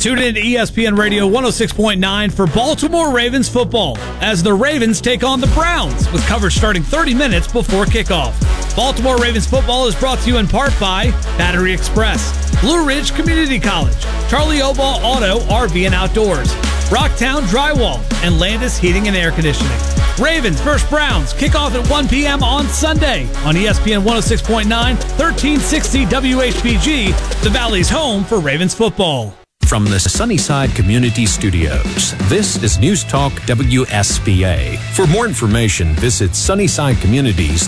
Tune in to ESPN Radio 106.9 for Baltimore Ravens football as the Ravens take on the Browns with coverage starting 30 minutes before kickoff. Baltimore Ravens football is brought to you in part by Battery Express, Blue Ridge Community College, Charlie Obal Auto RV and Outdoors, Rocktown Drywall, and Landis Heating and Air Conditioning. Ravens vs. Browns kickoff at 1 p.m. on Sunday on ESPN 106.9, 1360 WHBG, the Valley's home for Ravens football. From the Sunnyside Community Studios, this is News Talk WSBA. For more information, visit sunnysidecommunities.org.